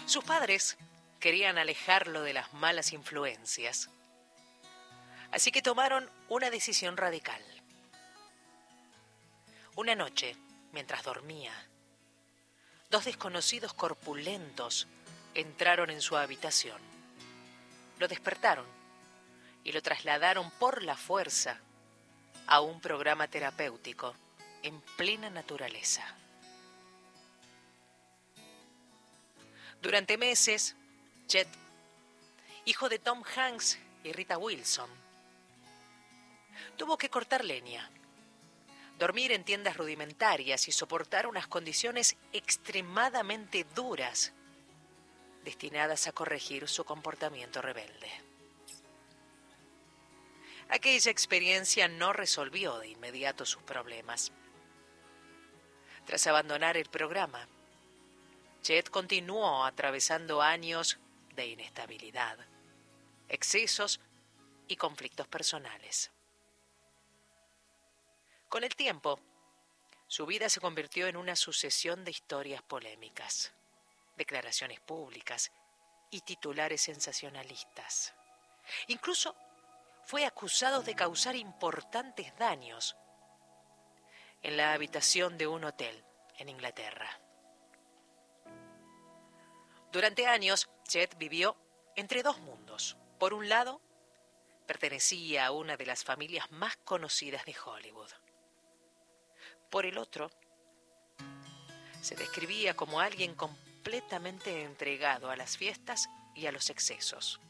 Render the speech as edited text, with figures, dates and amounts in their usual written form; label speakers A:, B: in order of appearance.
A: Sus padres querían alejarlo de las malas influencias, así que tomaron una decisión radical. Una noche, mientras dormía, dos desconocidos corpulentos entraron en su habitación. Lo despertaron y lo trasladaron por la fuerza a un programa terapéutico en plena naturaleza. Durante meses, Chet, hijo de Tom Hanks y Rita Wilson, tuvo que cortar leña, dormir en tiendas rudimentarias y soportar unas condiciones extremadamente duras destinadas a corregir su comportamiento rebelde. Aquella experiencia no resolvió de inmediato sus problemas. Tras abandonar el programa, Chet continuó atravesando años de inestabilidad, excesos y conflictos personales. Con el tiempo, su vida se convirtió en una sucesión de historias polémicas, declaraciones públicas y titulares sensacionalistas. Incluso fue acusado de causar importantes daños en la habitación de un hotel en Inglaterra. Durante años, Chet vivió entre dos mundos. Por un lado, pertenecía a una de las familias más conocidas de Hollywood. Por el otro, se describía como alguien completamente entregado a las fiestas y a los excesos.